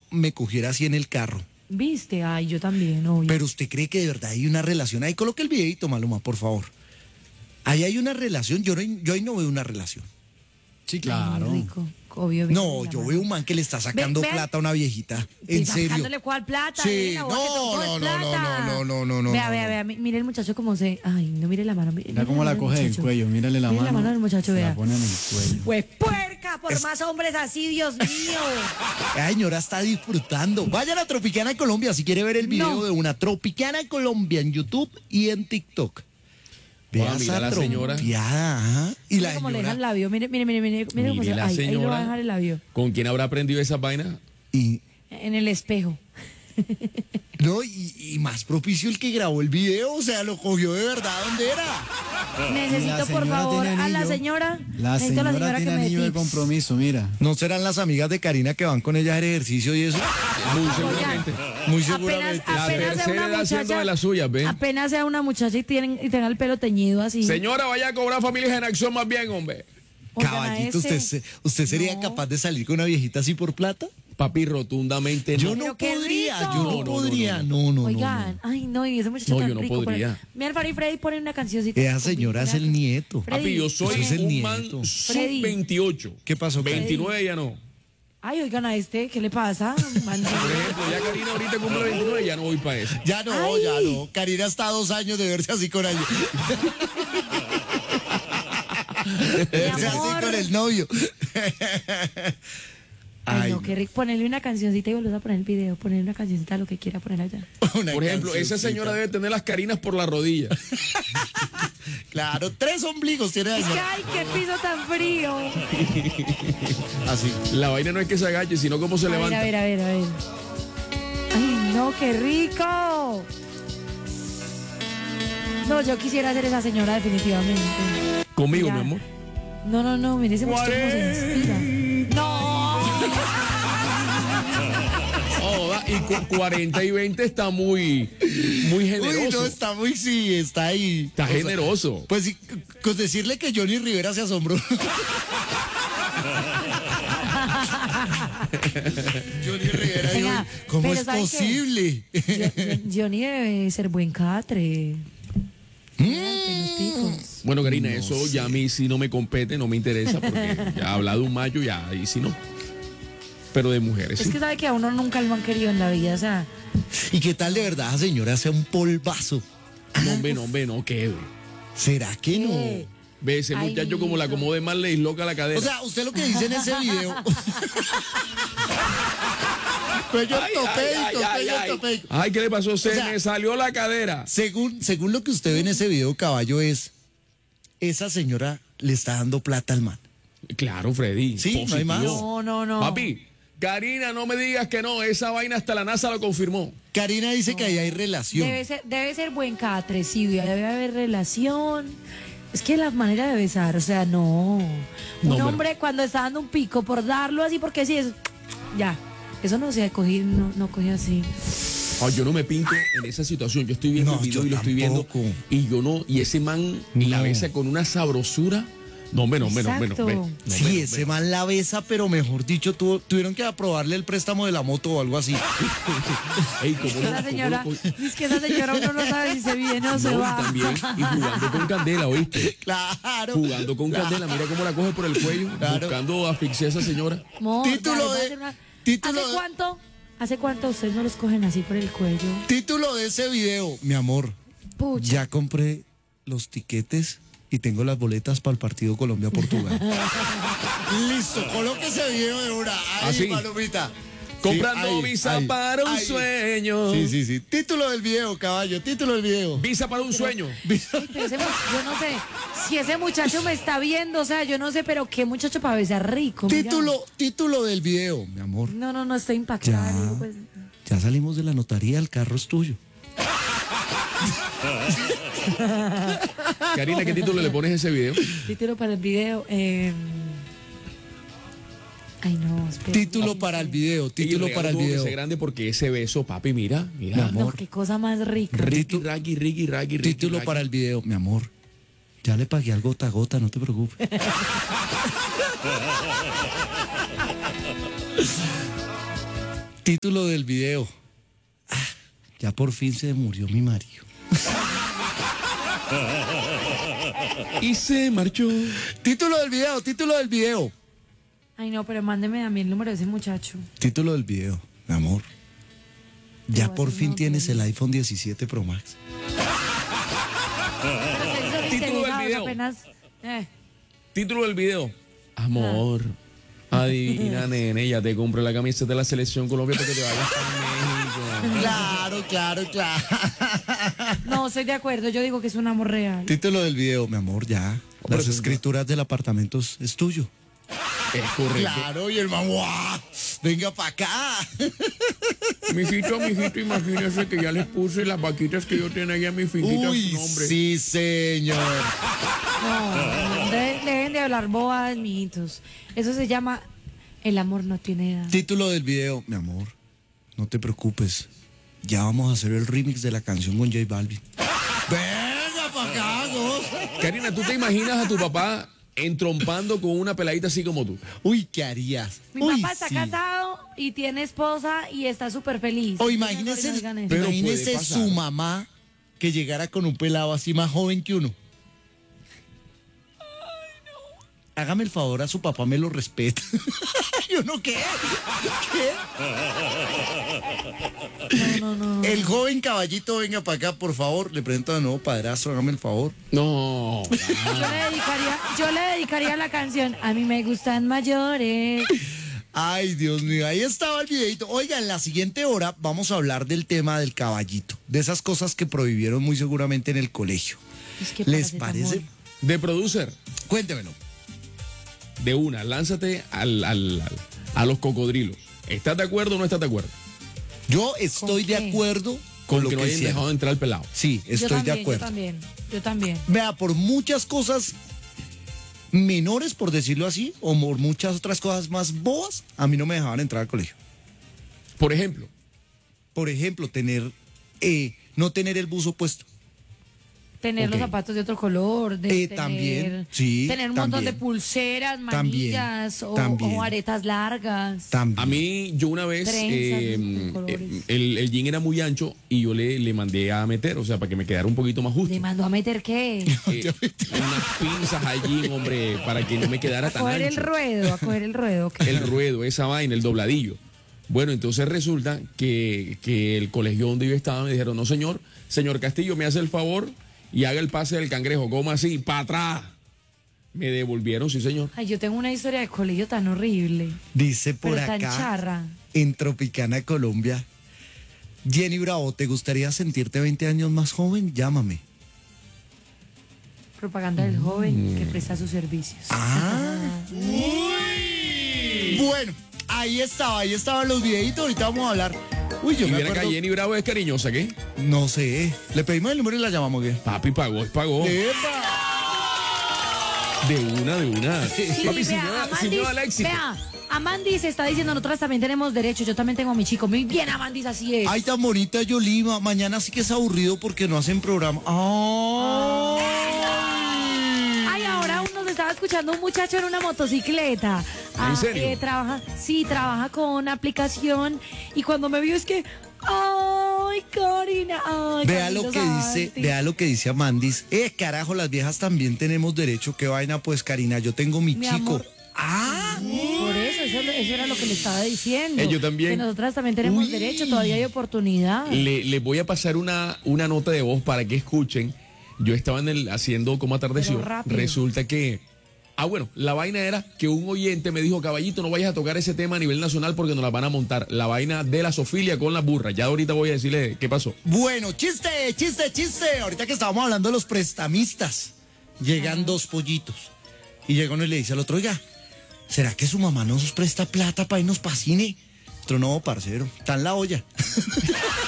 me cogiera así en el carro. ¿Viste? Ay, yo también, obvio. Pero usted cree que de verdad hay una relación. Ahí coloque el videito, Maluma, por favor. Ahí hay una relación. Yo ahí no veo una relación. Sí, claro. Ay, rico. Obvio, No, yo veo un man que le está sacando plata a una viejita. En serio. ¿Sacándole cuál plata? Sí, Nena, no. Vea, mire el muchacho como se... Ay, no mire la mano. Mira cómo la coge del cuello, mírale la Mire mano. la mano del muchacho, vea. La pone en el cuello. Pues puerca, por más hombres así, Dios mío. La señora está disfrutando. Vayan a Tropicana Colombia si quiere ver el video de una Tropicana Colombia en YouTube y en TikTok. Vea mira la señora. Ajá. Y la Cómo le deja el señora. labio. Mire cómo se... la Ahí lo va a señora. dejar el labio. ¿Con quién habrá aprendido esas vainas? Y, En el espejo. no, y más propicio el que grabó el video. O sea, lo cogió de verdad. ¿Dónde era? Necesito, por señora favor, tiene a la anillo. señora. La necesito a la señora señora tiene que me dé anillo de tips. compromiso, mira. ¿No serán las amigas de Karina que van con ella a hacer ejercicio y eso? Muy seguramente. Muy Apenas, seguramente. La apenas sea tercera una edad haciendo muchacha, de las suyas, ¿ven? apenas sea una muchacha y tenga el pelo teñido así. Señora, vaya a cobrar Familias en Acción más bien, hombre. Oigan a Caballito, ese. ¿usted sería No. capaz de salir con una viejita así por plata? Papi, rotundamente Yo no. no Pero qué podría, rico. yo no podría. No. Oigan, ay no, y ese muchacho No, tan yo no rico. podría. Mi Alfaro y Freddy ponen una cancioncita. Esa señora es el nieto. Freddy. Papi, yo soy Ese es el un man nieto. sub-28. ¿Qué pasó, Karen? 29 ya no. Ay, oigan a este, ¿qué le pasa? Por ejemplo, ya Karina ahorita cumple 29, ya no voy para eso. Ya no. Karina está a 2 años de verse así con alguien. De verse así amor. con el novio. Ay, no, qué rico. Ponerle una cancioncita y volver a poner el video. Ponerle una cancioncita, lo que quiera poner allá. Una Por ejemplo, esa cancioncita. señora debe tener las carinas por la rodilla. Claro, 3 ombligos tiene la Es que, señora. ay, qué piso tan frío. Así. La vaina no es que se agache, sino cómo se A ver, levanta. a ver. Ay, no, qué rico. No, yo quisiera ser esa señora definitivamente. Conmigo, Mira. mi amor. No, mire ese muchacho cómo se inspira. ¡No! Joda, y 40 y 20 está muy generoso. Uy, no, está muy, sí, está ahí. Está O sea, generoso. pues sí, con decirle que Johnny Rivera se asombró. Johnny Rivera, Venga, dijo, ¿cómo pero es ¿sabe qué? posible? Johnny debe ser buen catre. Pelos picos. Bueno, Karina, eso ya a mí sí no me compete, no me interesa, porque ya ha hablado un mayo, ya ahí sí no. Pero de mujeres Es sí. que sabe que a uno nunca lo han querido en la vida, o sea, ¿Y qué tal de verdad, señora, sea un polvazo? No, hombre, no, ¿qué? ¿Será que no? ¿qué? Ve ese Ay, muchacho como la mijito. acomode mal, le disloca la cadera. O sea, usted lo que dice en ese video. Cuello ortopédico, cuello ortopédico. Ay, ¿qué le pasó? Se sea, me salió la cadera. Según lo que usted ve en ese video, caballo, es esa señora le está dando plata al man. Claro, Freddy. Sí, no hay más. No. Papi, Karina, no me digas que no, esa vaina hasta la NASA lo confirmó. Karina dice que ahí hay relación. Debe ser buen catre, sí, debe haber relación. Es que la manera de besar, o sea, no. No, Un pero- hombre cuando está dando un pico por darlo así, porque sí, eso, ya. Eso no se ha cogido, no cogió así. Ay, yo no me pinto en esa situación. Yo estoy viendo No, el video yo y lo estoy viendo. tampoco. Y yo no, y ese man la No. besa con una sabrosura. No, hombre. Exacto. Sí, ese man la besa, pero mejor dicho, tuvieron que aprobarle el préstamo de la moto o algo así. Ey, ¿cómo Esa señora, es que esa señora uno no sabe si se viene o se No, y va. también, y jugando con candela, ¿oíste? Claro. Jugando con candela, mira cómo la coge por el cuello, Claro. buscando asfixiar a esa señora. Mo, Título ya, de- hace una- título ¿Hace de- cuánto? ¿Hace cuánto ustedes no los cogen así por el cuello? Título de ese video, mi amor. Pucha. Ya compré los tiquetes y tengo las boletas para el partido Colombia-Portugal. Listo, coloque ese video de una. Ahí, ¿Así? palomita. Comprando Sí, ahí, visa ahí, para un ahí. sueño. Sí. Título del video, caballo. Título del video. Visa para un sueño. Pero yo no sé si ese muchacho me está viendo, o sea, yo no sé, pero qué muchacho para besar rico. mira. Título del video, mi amor. No, estoy impactada. Ya. digo, pues. Ya salimos de la notaría, el carro es tuyo. Karina, ¿qué título le pones a ese video? Título para el video. Ay, no, espera. Título para el video, título Y el para el regalo tuvo que video. ser grande porque ese beso, papi, mira. Mi No, amor. qué cosa más rica. Raggy. Título para el video, mi amor. Ya le pagué al gota a gota, no te preocupes. Título del video. Ya por fin se murió mi marido. Y se marchó. Título del video. Ay, no, pero mándeme a mí el número de ese muchacho. Título del video, mi amor. Ya voy a por hacer fin una tienes el autoría. iPhone 17 Pro Max. Pero se hizo Título del interesados video. apenas. Título del video. Amor. Adivina, nene, ya te compré la camiseta de la selección Colombia para que te vayas para México. Claro. No, estoy de acuerdo. Yo digo que es un amor real. Título del video, mi amor, ya. Las escrituras del apartamento es tuyo. Es correcto. Claro, y el mamá, venga para acá. Mijito, imagínese que ya les puse las vaquitas que yo tenía allá en mi finquita a Uy, su nombre. sí, señor. No, dejen de hablar bobadas, mijitos. Eso se llama el amor no tiene edad. Título del video, mi amor, no te preocupes. Ya vamos a hacer el remix de la canción con J Balvin. Venga para acá, ¿no? Karina, ¿tú te imaginas a tu papá entrompando con una peladita así como tú? Uy, ¿qué harías? Mi Uy, papá está sí. casado y tiene esposa y está súper feliz. O Por imagínese, favor, no digan eso. Pero imagínese puede pasar. su mamá que llegara con un pelado así más joven que uno. Hágame el favor, a su papá me lo respeta. ¿Yo no qué? No. El joven caballito, venga para acá, por favor. Le presento de nuevo padrastro, hágame el favor. No. Yo le dedicaría la canción A mí me gustan mayores. Ay, Dios mío, ahí estaba el videito. Oiga, en la siguiente hora vamos a hablar del tema del caballito, de esas cosas que prohibieron muy seguramente en el colegio. Es que ¿Les paracetamol. parece? De producer, Cuéntemelo. de una, lánzate a los cocodrilos. ¿Estás de acuerdo o no estás de acuerdo? Yo estoy de qué? acuerdo Con con lo que no que hayan hicieron. dejado entrar al pelado. Sí, estoy de acuerdo. Yo también. Vea, por muchas cosas menores, por decirlo así, o por muchas otras cosas más bobas, a mí no me dejaban entrar al colegio. Por ejemplo, Por ejemplo, no tener el buzo puesto. Tener los Ok. zapatos de otro color, tener, También, sí, tener un montón de también. pulseras, También, manillas también. o aretas largas. También. a mí, yo una vez, Trenzas de colores. el jean era muy ancho y yo le mandé a meter, o sea, para que me quedara un poquito más justo. ¿Le mandó a meter qué? Unas pinzas allí, hombre, para que no me quedara A tan coger el ancho. ruedo, a coger el ruedo. ¿qué? El ruedo, esa vaina, el dobladillo. Bueno, entonces resulta que el colegio donde yo estaba me dijeron, no señor Castillo, me hace el favor y haga el pase del cangrejo. ¿Cómo así? ¡Para atrás! Me devolvieron, sí señor. Ay, yo tengo una historia de colegio tan horrible. Dice por Pero tan acá, charra. en Tropicana, Colombia. Jenny Bravo, ¿te gustaría sentirte 20 años más joven? Llámame. Propaganda del joven que presta sus servicios. Bueno, ahí estaban los videitos, ahorita vamos a hablar. Uy, yo Y me viene acá acuerdo, Jenny Bravo, es cariñosa, ¿qué? no sé, le pedimos el número y la llamamos, ¿qué? Papi pagó, pagó. ¡Epa! De una. Sí, Papi, sin vea, miedo, Amandis, sin miedo al éxito. vea, Amandis está diciendo, nosotras también tenemos derechos, yo también tengo a mi chico. Muy bien, Amandis, así es. Ay, tan bonita Yolima. Mañana sí que es aburrido porque no hacen programa. Ay, ahora uno se estaba escuchando un muchacho en una motocicleta. ¿En serio? Trabaja con una aplicación y cuando me vio es que, ay, Karina, ay, Vea lo Camilo que dice, Santi. vea lo que dice Amandis. Carajo, las viejas también tenemos derecho. Qué vaina, pues, Karina, yo tengo mi Mi chico. amor. Ah, Por eso era lo que le estaba diciendo. Yo también. Que nosotras también tenemos Uy. derecho, todavía hay oportunidad. Le voy a pasar una nota de voz para que escuchen. Yo estaba haciendo como atardeció. Pero rápido. Resulta que. Bueno, la vaina era que un oyente me dijo, caballito, no vayas a tocar ese tema a nivel nacional porque nos la van a montar. La vaina de la zoofilia con las burras. Ya ahorita voy a decirle qué pasó. bueno, chiste. Ahorita que estábamos hablando de los prestamistas, llegan dos pollitos. Y llega uno y le dice al otro, oiga, ¿será que su mamá nos presta plata para irnos para cine? Otro, no, parcero, está en la olla.